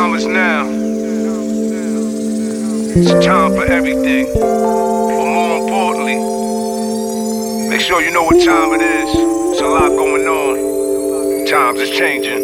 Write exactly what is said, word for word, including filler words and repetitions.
time is now. It's time for everything. But more importantly, make sure you know what time it is. There's a lot going on. Times is changing.